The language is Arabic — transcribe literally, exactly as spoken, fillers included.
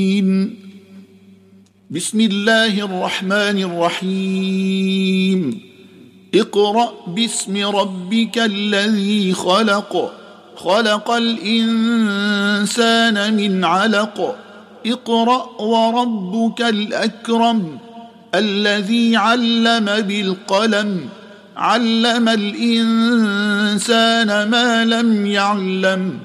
بسم الله الرحمن الرحيم اقرأ باسم ربك الذي خلق خلق الإنسان من علق اقرأ وربك الأكرم الذي علم بالقلم علم الإنسان ما لم يعلم